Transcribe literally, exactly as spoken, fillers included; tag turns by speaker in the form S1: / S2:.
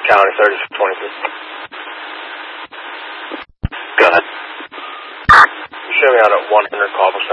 S1: County, thirty-six twenty-three.
S2: Go ahead.
S1: You show me out at one hundred Cobble